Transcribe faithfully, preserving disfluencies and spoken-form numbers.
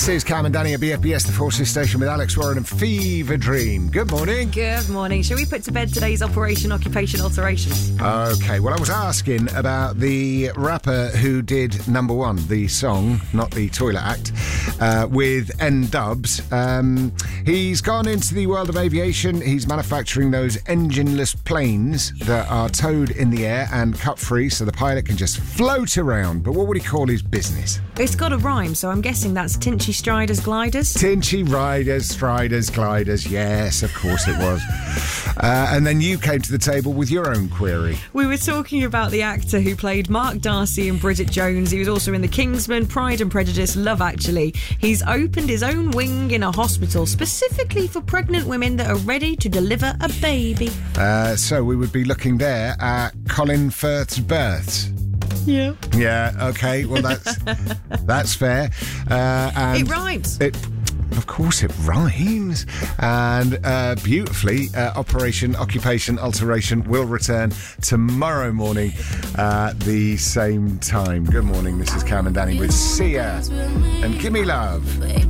This is Cam and Danny at B F B S, the Forces Station, with Alex Warren and Fever Dream. Good morning. Good morning. Shall we put to bed today's Operation Occupation Alterations? Okay, well, I was asking about the rapper who did Number One, the song, not the Toilet Act, uh, with N-Dubs. Um, he's gone into the world of aviation. He's manufacturing those engineless planes that are towed in the air and cut-free so the pilot can just float around. But what would he call his business? It's got a rhyme, so I'm guessing that's Tinchy Striders Gliders. Tinchy Riders, Striders, Gliders. Yes, of course it was. Uh, and then you came to the table with your own query. We were talking about the actor who played Mark Darcy in Bridget Jones. He was also in The Kingsman, Pride and Prejudice, Love Actually. He's opened his own wing in a hospital specifically for pregnant women that are ready to deliver a baby. Uh, so we would be looking there at Colin Firth's births. Yeah. Yeah, okay, well, that's that's fair. Uh, and It rhymes. It, of course it rhymes. And uh, beautifully, uh, Operation Occupation Alteration will return tomorrow morning at the same time. Good morning, this is Cam and Danny with Sia and Gimme Love.